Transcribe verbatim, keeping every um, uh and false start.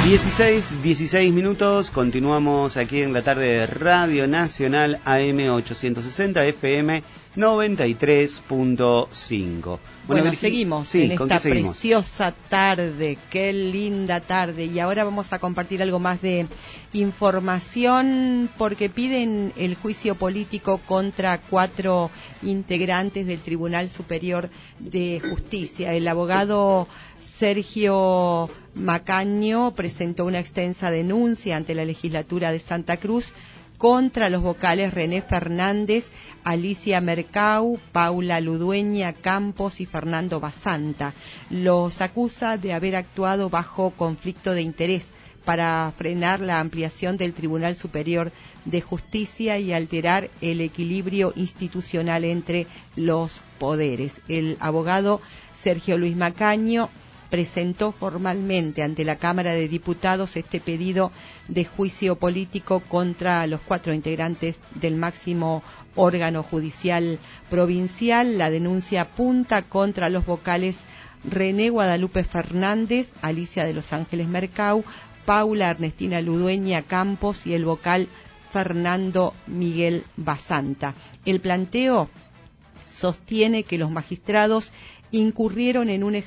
dieciséis, dieciséis minutos, continuamos aquí en la tarde de Radio Nacional A M ochocientos sesenta, F M noventa y tres punto cinco. Bueno, bueno seguimos sí, en esta seguimos? preciosa tarde, qué linda tarde, y ahora vamos a compartir algo más de información porque piden el juicio político contra cuatro integrantes del Tribunal Superior de Justicia. El abogado Sergio Macaño presentó una extensa denuncia ante la legislatura de Santa Cruz contra los vocales René Fernández, Alicia Mercau, Paula Ludueña Campos y Fernando Basanta. Los acusa de haber actuado bajo conflicto de interés para frenar la ampliación del Tribunal Superior de Justicia y alterar el equilibrio institucional entre los poderes. El abogado Sergio Luis Macaño presentó formalmente ante la Cámara de Diputados este pedido de juicio político contra los cuatro integrantes del máximo órgano judicial provincial. La denuncia apunta contra los vocales René Guadalupe Fernández, Alicia de Los Ángeles Mercau, Paula Ernestina Ludueña Campos y el vocal Fernando Miguel Basanta. El planteo sostiene que los magistrados incurrieron en un